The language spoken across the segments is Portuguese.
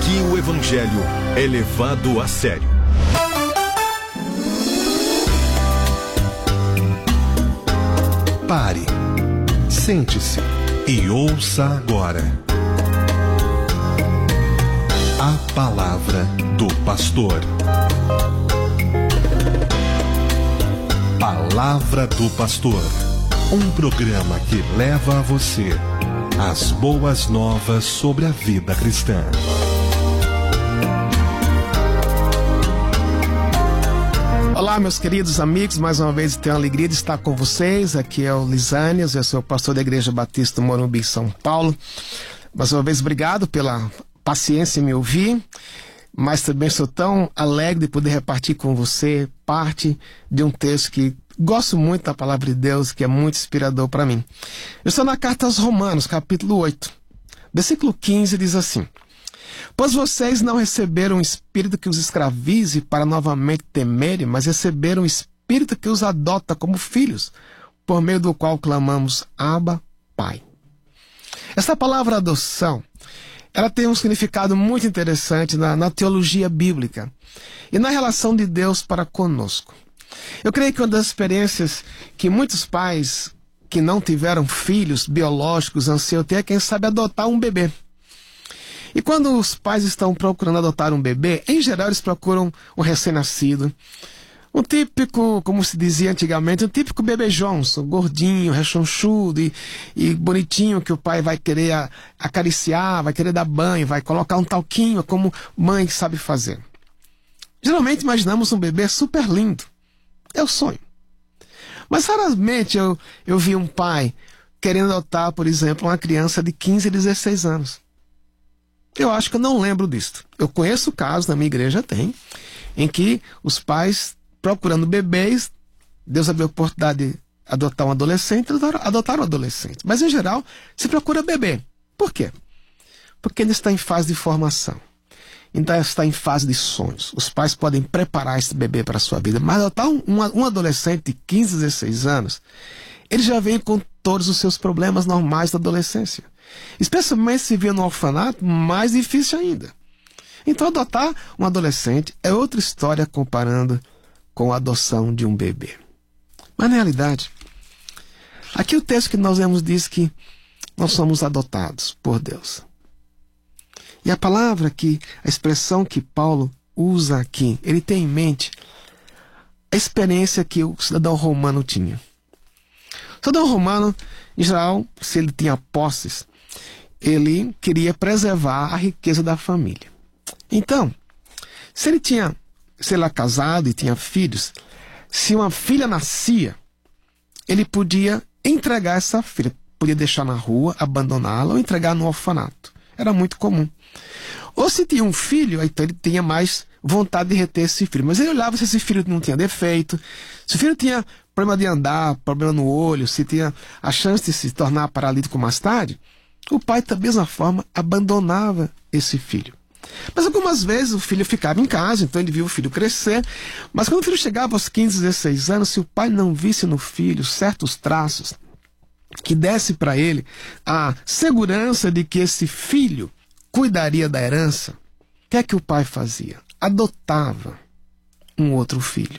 Aqui o Evangelho é levado a sério. Pare, sente-se e ouça agora a palavra do pastor. Palavra do Pastor, um programa que leva a você as boas novas sobre a vida cristã. Olá, meus queridos amigos, mais uma vez tenho a alegria de estar com vocês. Aqui é o Lisânias, eu sou o pastor da Igreja Batista do Morumbi, São Paulo. Mais uma vez, obrigado pela paciência em me ouvir, mas também sou tão alegre de poder repartir com você parte de um texto que gosto muito da palavra de Deus, que é muito inspirador para mim. Eu estou na carta aos Romanos, capítulo 8, versículo 15, diz assim: pois vocês não receberam um espírito que os escravize para novamente temerem, mas receberam um espírito que os adota como filhos, por meio do qual clamamos, Abba, Pai. Essa palavra adoção, ela tem um significado muito interessante na teologia bíblica e na relação de Deus para conosco. Eu creio que uma das experiências que muitos pais que não tiveram filhos biológicos anseiam ter é, quem sabe, adotar um bebê. E quando os pais estão procurando adotar um bebê, em geral eles procuram um recém-nascido. Um típico, como se dizia antigamente, um típico bebê Johnson, gordinho, rechonchudo e bonitinho, que o pai vai querer acariciar, vai querer dar banho, vai colocar um talquinho, como mãe sabe fazer. Geralmente imaginamos um bebê super lindo. É o sonho. Mas raramente eu vi um pai querendo adotar, por exemplo, uma criança de 15 a 16 anos. Eu acho que eu não lembro disso. Eu conheço casos, na minha igreja tem, em que os pais, procurando bebês, Deus abriu a oportunidade de adotar um adolescente, adotaram um adolescente. Mas, em geral, se procura bebê. Por quê? Porque ele está em fase de formação. Então, está em fase de sonhos. Os pais podem preparar esse bebê para a sua vida. Mas adotar um adolescente de 15, 16 anos, ele já vem com todos os seus problemas normais da adolescência. Especialmente se vier no orfanato, mais difícil ainda. Então, adotar um adolescente é outra história comparando com a adoção de um bebê. Mas, na realidade, aqui o texto que nós lemos diz que nós somos adotados por Deus. E a palavra que, a expressão que Paulo usa aqui, ele tem em mente a experiência que o cidadão romano tinha. O cidadão romano, em geral, se ele tinha posses, ele queria preservar a riqueza da família. Então, se ele era casado e tinha filhos, se uma filha nascia, ele podia entregar essa filha, podia deixar na rua, abandoná-la ou entregar no orfanato. Era muito comum. Ou se tinha um filho, então ele tinha mais vontade de reter esse filho. Mas ele olhava se esse filho não tinha defeito, se o filho tinha problema de andar, problema no olho, se tinha a chance de se tornar paralítico mais tarde, o pai, da mesma forma, abandonava esse filho. Mas algumas vezes o filho ficava em casa, então ele via o filho crescer. Mas quando o filho chegava aos 15, 16 anos, se o pai não visse no filho certos traços que desse para ele a segurança de que esse filho cuidaria da herança, o que é que o pai fazia? Adotava um outro filho.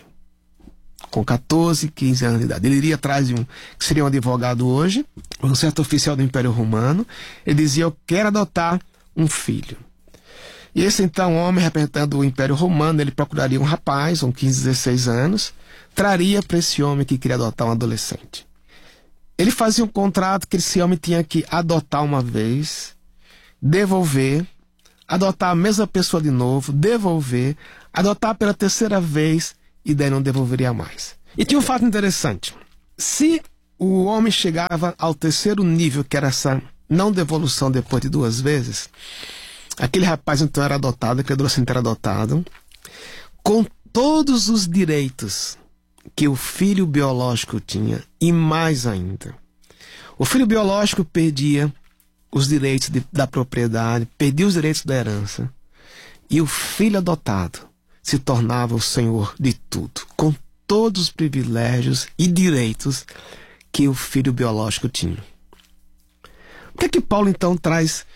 Com 14, 15 anos de idade. Ele iria atrás de que seria um advogado hoje, um certo oficial do Império Romano. Ele dizia, eu quero adotar um filho. E esse então homem, representando o Império Romano, ele procuraria um rapaz, com 15, 16 anos, traria para esse homem que queria adotar um adolescente. Ele fazia um contrato que esse homem tinha que adotar uma vez, devolver, adotar a mesma pessoa de novo, devolver, adotar pela terceira vez e daí não devolveria mais. E tinha um fato interessante. Se o homem chegava ao terceiro nível, que era essa não devolução depois de 2 vezes, aquele rapaz então era adotado, aquele adolescente era adotado, com todos os direitos que o filho biológico tinha, e mais ainda. O filho biológico perdia os direitos da propriedade, perdia os direitos da herança, e o filho adotado se tornava o senhor de tudo, com todos os privilégios e direitos que o filho biológico tinha. Por que Paulo então traz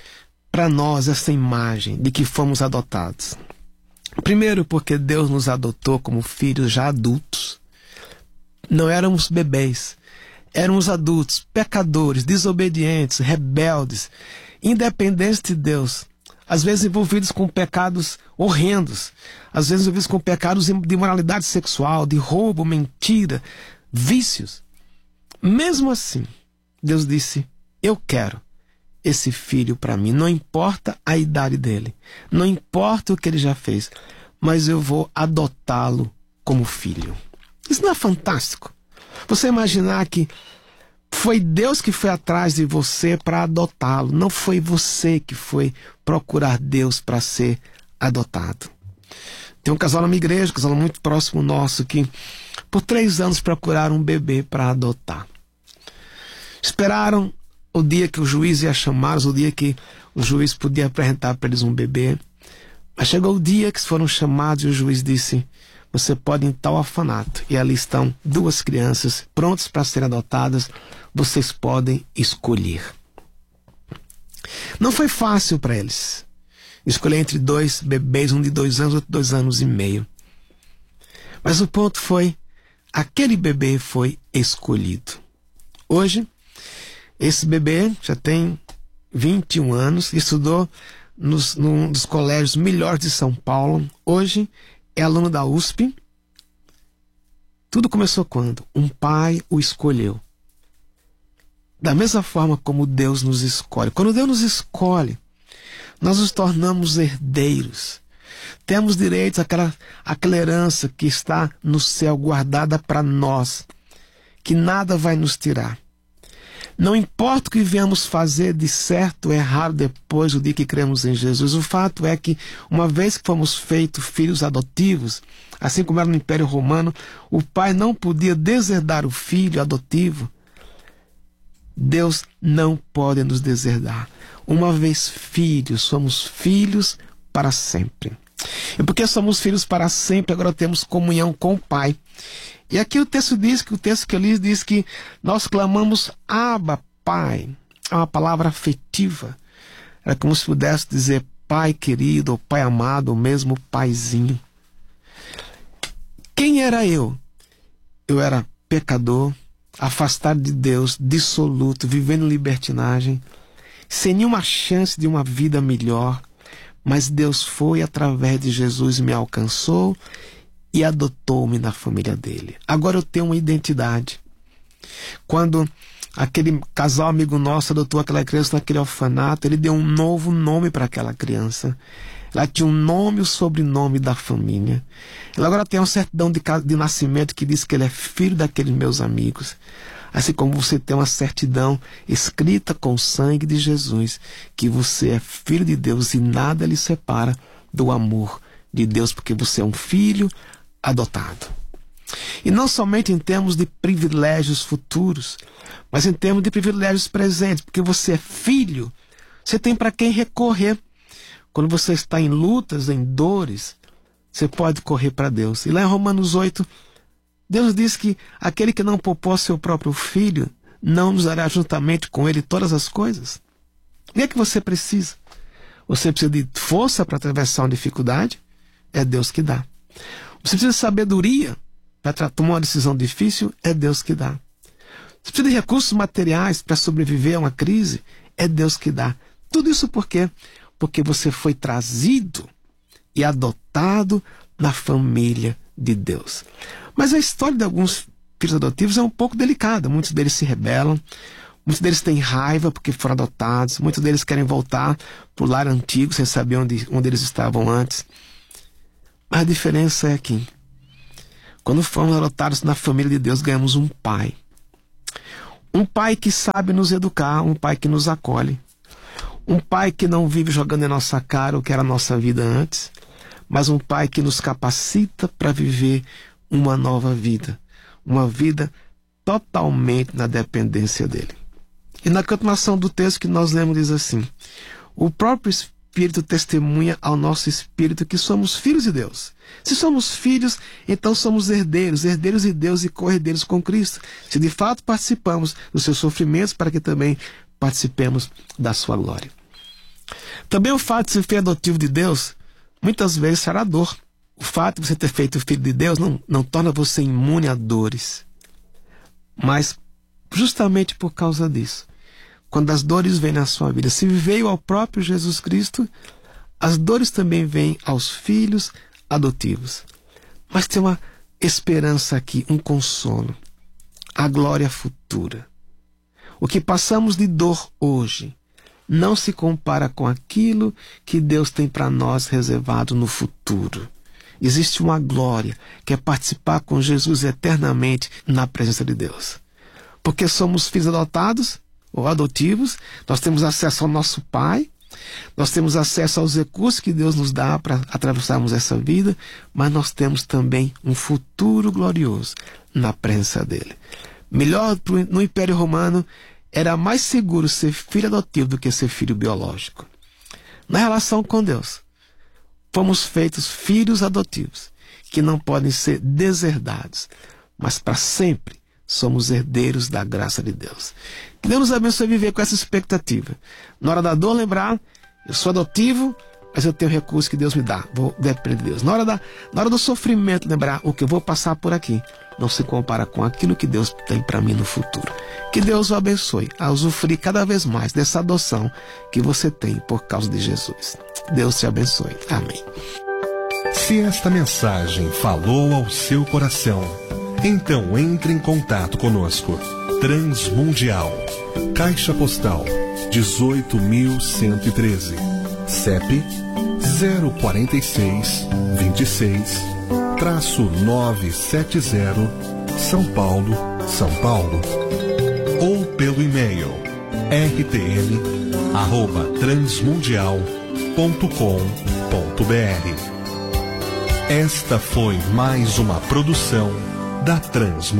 para nós essa imagem de que fomos adotados? Primeiro, porque Deus nos adotou como filhos já adultos. Não éramos bebês, éramos adultos, pecadores, desobedientes, rebeldes, independentes de Deus, às vezes envolvidos com pecados horrendos, às vezes envolvidos com pecados de imoralidade sexual, de roubo, mentira, vícios. Mesmo assim, Deus disse: eu quero esse filho para mim, não importa a idade dele, não importa o que ele já fez, mas eu vou adotá-lo como filho. Isso não é fantástico? Você imaginar que foi Deus que foi atrás de você para adotá-lo, não foi você que foi procurar Deus para ser adotado. Tem um casal na minha igreja, um casal muito próximo nosso, que por 3 anos procuraram um bebê para adotar. Esperaram o dia que o juiz ia chamá-los, o dia que o juiz podia apresentar para eles um bebê. Mas chegou o dia que foram chamados e o juiz disse: você pode ir em tal orfanato, e ali estão 2 crianças prontas para serem adotadas, vocês podem escolher. Não foi fácil para eles escolher entre 2 bebês, um de 2 anos, outro de 2 anos e meio. Mas o ponto foi, aquele bebê foi escolhido. Hoje, esse bebê já tem 21 anos, estudou num dos colégios melhores de São Paulo. Hoje é aluno da USP. Tudo começou quando um pai o escolheu. Da mesma forma como Deus nos escolhe. Quando Deus nos escolhe, nós nos tornamos herdeiros. Temos direito àquela herança que está no céu guardada para nós, que nada vai nos tirar. Não importa o que venhamos fazer de certo ou errado depois do dia que cremos em Jesus, o fato é que, uma vez que fomos feitos filhos adotivos, assim como era no Império Romano, o pai não podia deserdar o filho adotivo. Deus não pode nos deserdar. Uma vez filhos, somos filhos para sempre. E porque somos filhos para sempre, agora temos comunhão com o Pai. E aqui o texto que eu li diz que nós clamamos Abba, Pai. É uma palavra afetiva. É como se pudesse dizer Pai querido, ou Pai amado, ou mesmo Paizinho. Quem era eu? Eu era pecador, afastado de Deus, dissoluto, vivendo em libertinagem, sem nenhuma chance de uma vida melhor. Mas Deus foi através de Jesus, me alcançou e adotou-me na família dele. Agora eu tenho uma identidade. Quando aquele casal amigo nosso adotou aquela criança naquele orfanato, ele deu um novo nome para aquela criança. Ela tinha um nome e o sobrenome da família. Ela agora tem uma certidão de nascimento que diz que ele é filho daqueles meus amigos. Assim como você tem uma certidão escrita com o sangue de Jesus, que você é filho de Deus e nada lhe separa do amor de Deus, porque você é um filho adotado. E não somente em termos de privilégios futuros, mas em termos de privilégios presentes, porque você é filho, você tem para quem recorrer. Quando você está em lutas, em dores, você pode correr para Deus. E lá em Romanos 8, Deus diz que aquele que não poupou seu próprio filho, não nos dará juntamente com ele todas as coisas. O que é que você precisa? Você precisa de força para atravessar uma dificuldade? É Deus que dá. Você precisa de sabedoria para tomar uma decisão difícil? É Deus que dá. Você precisa de recursos materiais para sobreviver a uma crise? É Deus que dá. Tudo isso por quê? Porque você foi trazido e adotado na família de Deus. Mas a história de alguns filhos adotivos é um pouco delicada. Muitos deles se rebelam, muitos deles têm raiva porque foram adotados, muitos deles querem voltar para o lar antigo sem saber onde eles estavam antes. Mas a diferença é que, quando fomos adotados na família de Deus, ganhamos um pai. Um pai que sabe nos educar, um pai que nos acolhe. Um pai que não vive jogando em nossa cara o que era a nossa vida antes, mas um pai que nos capacita para viver uma nova vida. Uma vida totalmente na dependência dele. E na continuação do texto que nós lemos diz assim: o próprio Espírito testemunha ao nosso espírito que somos filhos de Deus. Se somos filhos, então somos herdeiros, herdeiros de Deus e co-herdeiros com Cristo. Se de fato participamos dos seus sofrimentos, para que também participemos da sua glória. Também o fato de ser filho adotivo de Deus, muitas vezes será dor. O fato de você ter feito filho de Deus não torna você imune a dores. Mas justamente por causa disso, quando as dores vêm na sua vida, se veio ao próprio Jesus Cristo, as dores também vêm aos filhos adotivos. Mas tem uma esperança aqui, um consolo, a glória futura. O que passamos de dor hoje não se compara com aquilo que Deus tem para nós reservado no futuro. Existe uma glória que é participar com Jesus eternamente na presença de Deus. Porque somos filhos adotados ou adotivos, nós temos acesso ao nosso Pai, nós temos acesso aos recursos que Deus nos dá para atravessarmos essa vida, mas nós temos também um futuro glorioso na presença dele. Melhor no Império Romano, era mais seguro ser filho adotivo do que ser filho biológico. Na relação com Deus, fomos feitos filhos adotivos, que não podem ser deserdados, mas para sempre somos herdeiros da graça de Deus. Que Deus nos abençoe a viver com essa expectativa. Na hora da dor, lembrar, eu sou adotivo, mas eu tenho recursos que Deus me dá, vou depender de Deus. Na hora do sofrimento, lembrar, o que eu vou passar por aqui não se compara com aquilo que Deus tem para mim no futuro. Que Deus o abençoe a usufruir cada vez mais dessa adoção que você tem por causa de Jesus. Deus te abençoe. Amém. Se esta mensagem falou ao seu coração, então entre em contato conosco. Transmundial, Caixa Postal 18.113, CEP 046 26-970, São Paulo, São Paulo. Ou pelo e-mail rtl@transmundial.com.br. Esta foi mais uma produção da Transmundial.